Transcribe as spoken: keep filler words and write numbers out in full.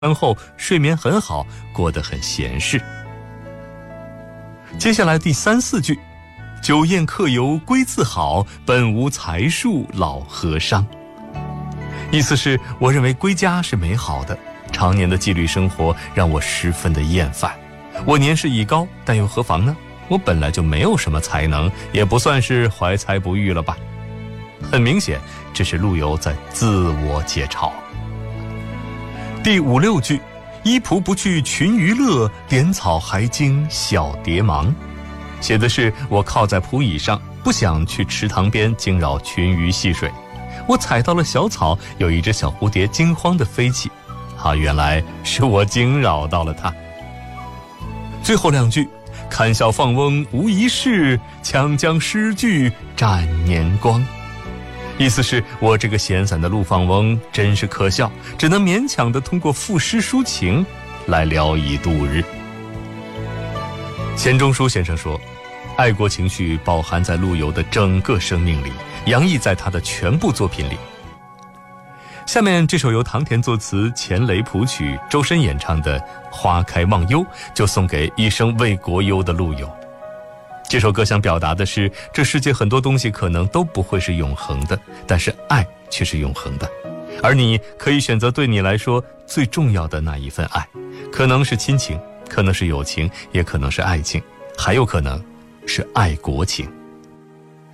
餐后睡眠很好，过得很闲适。接下来第三四句，酒宴客游归自好，本无才术老和尚。意思是我认为归家是美好的，常年的纪律生活让我十分的厌烦。我年事已高，但又何妨呢？我本来就没有什么才能，也不算是怀才不遇了吧。很明显，这是陆游在自我解嘲。第五六句，衣仆不去群娱乐，莲草还惊小蝶忙。写的是我靠在蒲椅上，不想去池塘边惊扰群鱼戏水。我踩到了小草，有一只小蝴蝶惊慌地飞起，啊，原来是我惊扰到了它。最后两句，看笑放翁无一事，强将诗句占年光。意思是我这个闲散的陆放翁真是可笑，只能勉强地通过赋诗抒情来聊以度日。钱钟书先生说，爱国情绪饱含在陆游的整个生命里，洋溢在他的全部作品里。下面这首由唐田作词，钱雷谱曲，周深演唱的《花开忘忧》，就送给一生为国忧的陆游。这首歌想表达的是，这世界很多东西可能都不会是永恒的，但是爱却是永恒的。而你可以选择对你来说最重要的那一份爱，可能是亲情，可能是友情，也可能是爱情，还有可能是爱国情。